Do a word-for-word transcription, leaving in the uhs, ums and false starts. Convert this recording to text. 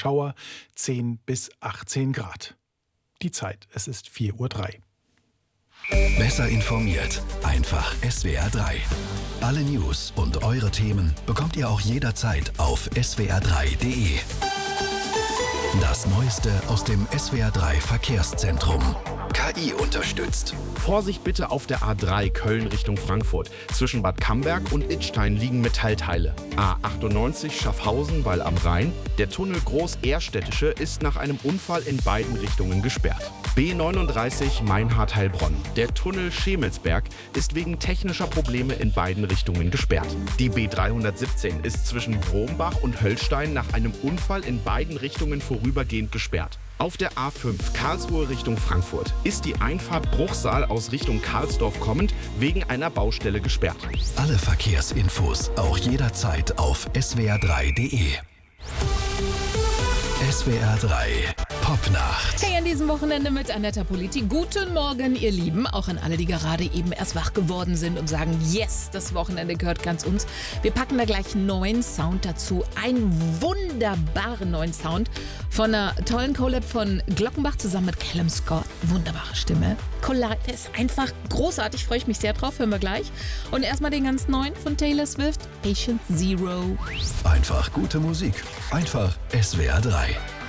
Schauer, zehn bis achtzehn Grad. Die Zeit, es ist vier Uhr drei. Besser informiert, einfach S W R drei. Alle News und eure Themen bekommt ihr auch jederzeit auf S W R drei punkt de. Das Neueste aus dem S W R drei Verkehrszentrum. K I unterstützt. Vorsicht bitte auf der A drei Köln Richtung Frankfurt. Zwischen Bad Camberg und Idstein liegen Metallteile. A achtundneunzig Schaffhausen, weil am Rhein. Der Tunnel Groß-Ehrstädtische ist nach einem Unfall in beiden Richtungen gesperrt. B neununddreißig Meinhard-Heilbronn. Der Tunnel Schemelsberg ist wegen technischer Probleme in beiden Richtungen gesperrt. Die B dreihundertsiebzehn ist zwischen Brombach und Höllstein nach einem Unfall in beiden Richtungen vorübergehend gesperrt. Auf der A fünf Karlsruhe Richtung Frankfurt ist die Einfahrt Bruchsal aus Richtung Karlsdorf kommend wegen einer Baustelle gesperrt. Alle Verkehrsinfos auch jederzeit auf S W R drei punkt de. S W R drei Popnacht. Hey, an diesem Wochenende mit Annetta Politi. Guten Morgen, ihr Lieben. Auch an alle, die gerade eben erst wach geworden sind und sagen, yes, das Wochenende gehört ganz uns. Wir packen da gleich einen neuen Sound dazu. Einen wunderbaren neuen Sound von einer tollen Collab von Glockenbach zusammen mit Callum Scott. Wunderbare Stimme. Collab ist einfach großartig. Freue ich mich sehr drauf. Hören wir gleich. Und erstmal den ganz neuen von Taylor Swift. Patient Zero. Einfach gute Musik. Einfach S W R drei.